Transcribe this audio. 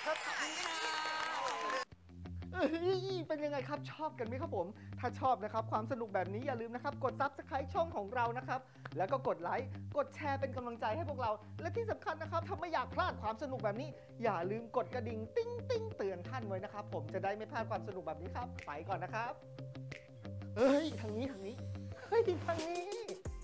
ครับเป็นยังไงครับชอบกันไหมครับผมถ้าชอบนะครับความสนุกแบบนี้อย่าลืมนะครับกด Subscribe ช่องของเรานะครับแล้วก็กดไลค์กดแชร์เป็นกำลังใจให้พวกเราและที่สำคัญนะครับถ้าไม่อยากพลาดความสนุกแบบนี้อย่าลืมกดกระดิ่งติ้งติ้งเตือนท่านไว้นะครับผมจะได้ไม่พลาดความสนุกแบบนี้ครับไปก่อนนะครับเฮ้ยทางนี้เฮ้ยทางนี้